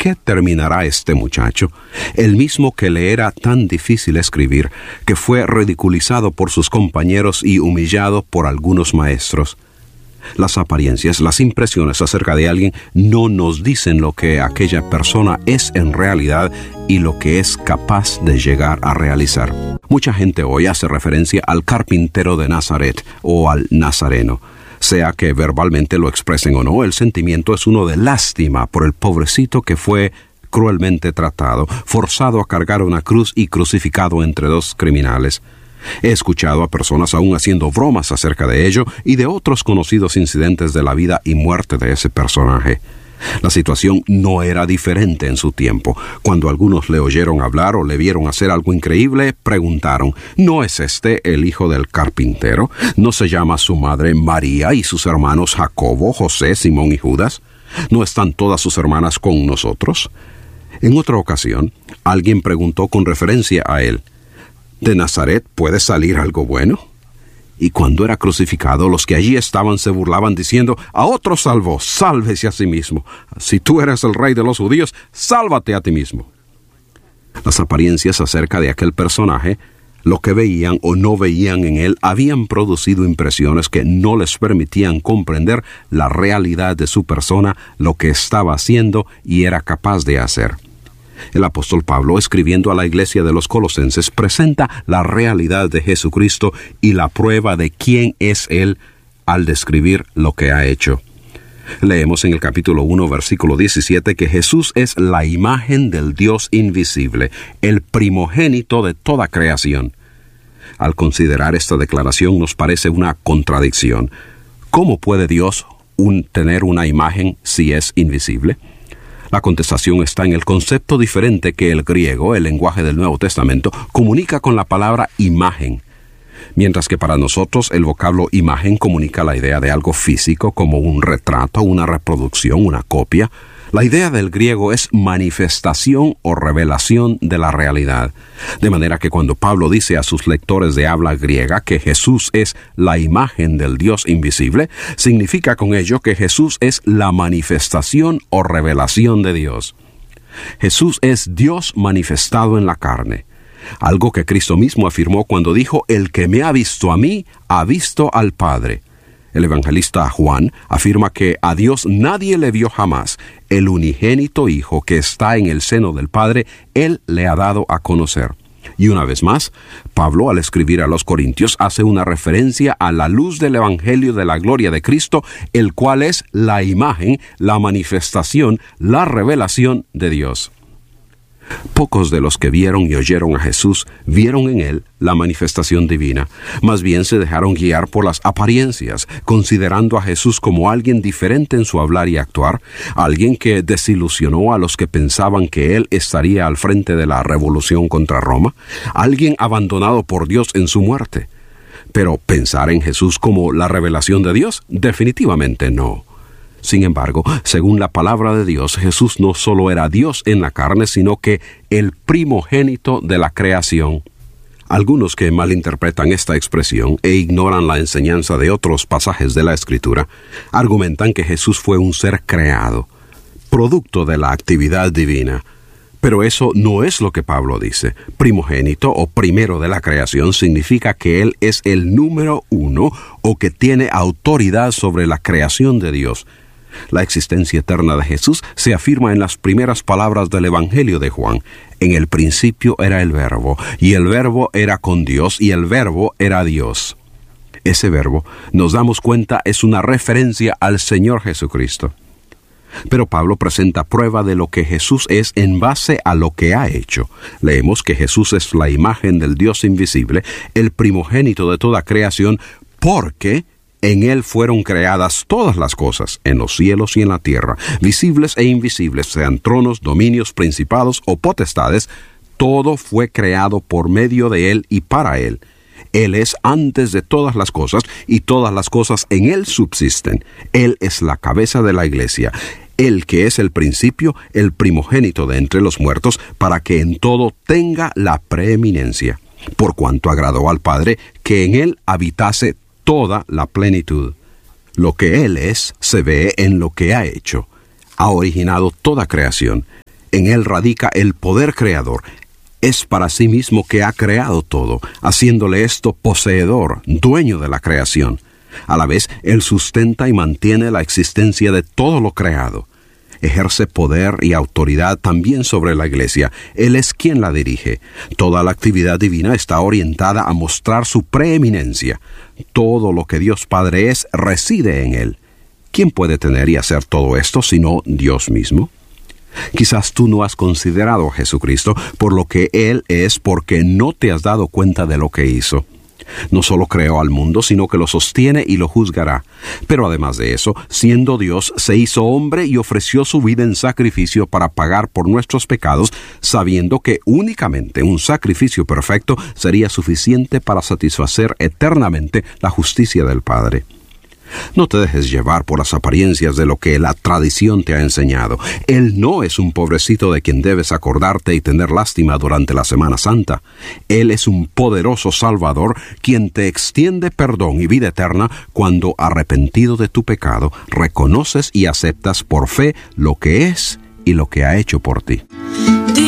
qué terminará este muchacho? El mismo que le era tan difícil escribir, que fue ridiculizado por sus compañeros y humillado por algunos maestros. Las apariencias, las impresiones acerca de alguien no nos dicen lo que aquella persona es en realidad y lo que es capaz de llegar a realizar. Mucha gente hoy hace referencia al carpintero de Nazaret o al nazareno. Sea que verbalmente lo expresen o no, el sentimiento es uno de lástima por el pobrecito que fue cruelmente tratado, forzado a cargar una cruz y crucificado entre dos criminales. He escuchado a personas aún haciendo bromas acerca de ello y de otros conocidos incidentes de la vida y muerte de ese personaje. La situación no era diferente en su tiempo. Cuando algunos le oyeron hablar o le vieron hacer algo increíble, preguntaron: ¿no es este el hijo del carpintero? ¿No se llama su madre María y sus hermanos Jacobo, José, Simón y Judas? ¿No están todas sus hermanas con nosotros? En otra ocasión, alguien preguntó con referencia a él: ¿de Nazaret puede salir algo bueno? Y cuando era crucificado, los que allí estaban se burlaban diciendo: a otro salvó, sálvese a sí mismo. Si tú eres el rey de los judíos, sálvate a ti mismo. Las apariencias acerca de aquel personaje, lo que veían o no veían en él, habían producido impresiones que no les permitían comprender la realidad de su persona, lo que estaba haciendo y era capaz de hacer. El apóstol Pablo, escribiendo a la iglesia de los Colosenses, presenta la realidad de Jesucristo y la prueba de quién es Él al describir lo que ha hecho. Leemos en el capítulo 1, versículo 17, que Jesús es la imagen del Dios invisible, el primogénito de toda creación. Al considerar esta declaración nos parece una contradicción. ¿Cómo puede Dios tener una imagen si es invisible? La contestación está en el concepto diferente que el griego, el lenguaje del Nuevo Testamento, comunica con la palabra imagen. Mientras que para nosotros el vocablo imagen comunica la idea de algo físico como un retrato, una reproducción, una copia, la idea del griego es manifestación o revelación de la realidad. De manera que cuando Pablo dice a sus lectores de habla griega que Jesús es la imagen del Dios invisible, significa con ello que Jesús es la manifestación o revelación de Dios. Jesús es Dios manifestado en la carne. Algo que Cristo mismo afirmó cuando dijo: el que me ha visto a mí, ha visto al Padre. El evangelista Juan afirma que a Dios nadie le vio jamás. El unigénito Hijo que está en el seno del Padre, Él le ha dado a conocer. Y una vez más, Pablo, al escribir a los Corintios, hace una referencia a la luz del Evangelio de la gloria de Cristo, el cual es la imagen, la manifestación, la revelación de Dios. Pocos de los que vieron y oyeron a Jesús vieron en Él la manifestación divina. Más bien se dejaron guiar por las apariencias, considerando a Jesús como alguien diferente en su hablar y actuar, alguien que desilusionó a los que pensaban que Él estaría al frente de la revolución contra Roma, alguien abandonado por Dios en su muerte. Pero pensar en Jesús como la revelación de Dios, definitivamente no. Sin embargo, según la palabra de Dios, Jesús no solo era Dios en la carne, sino que el primogénito de la creación. Algunos que malinterpretan esta expresión e ignoran la enseñanza de otros pasajes de la Escritura, argumentan que Jesús fue un ser creado, producto de la actividad divina. Pero eso no es lo que Pablo dice. Primogénito o primero de la creación significa que Él es el número uno o que tiene autoridad sobre la creación de Dios. La existencia eterna de Jesús se afirma en las primeras palabras del Evangelio de Juan. En el principio era el Verbo, y el Verbo era con Dios, y el Verbo era Dios. Ese Verbo, nos damos cuenta, es una referencia al Señor Jesucristo. Pero Pablo presenta prueba de lo que Jesús es en base a lo que ha hecho. Leemos que Jesús es la imagen del Dios invisible, el primogénito de toda creación, porque en Él fueron creadas todas las cosas, en los cielos y en la tierra, visibles e invisibles, sean tronos, dominios, principados o potestades. Todo fue creado por medio de Él y para Él. Él es antes de todas las cosas, y todas las cosas en Él subsisten. Él es la cabeza de la iglesia, Él que es el principio, el primogénito de entre los muertos, para que en todo tenga la preeminencia. Por cuanto agradó al Padre que en Él habitase toda la plenitud. Lo que Él es se ve en lo que ha hecho. Ha originado toda creación. En Él radica el poder creador. Es para sí mismo que ha creado todo, haciéndole esto poseedor, dueño de la creación. A la vez, Él sustenta y mantiene la existencia de todo lo creado. Ejerce poder y autoridad también sobre la Iglesia. Él es quien la dirige. Toda la actividad divina está orientada a mostrar su preeminencia. Todo lo que Dios Padre es, reside en Él. ¿Quién puede tener y hacer todo esto sino Dios mismo? Quizás tú no has considerado a Jesucristo por lo que Él es porque no te has dado cuenta de lo que hizo. No solo creó al mundo, sino que lo sostiene y lo juzgará. Pero además de eso, siendo Dios, se hizo hombre y ofreció su vida en sacrificio para pagar por nuestros pecados, sabiendo que únicamente un sacrificio perfecto sería suficiente para satisfacer eternamente la justicia del Padre. No te dejes llevar por las apariencias de lo que la tradición te ha enseñado. Él no es un pobrecito de quien debes acordarte y tener lástima durante la Semana Santa. Él es un poderoso Salvador quien te extiende perdón y vida eterna cuando, arrepentido de tu pecado, reconoces y aceptas por fe lo que es y lo que ha hecho por ti.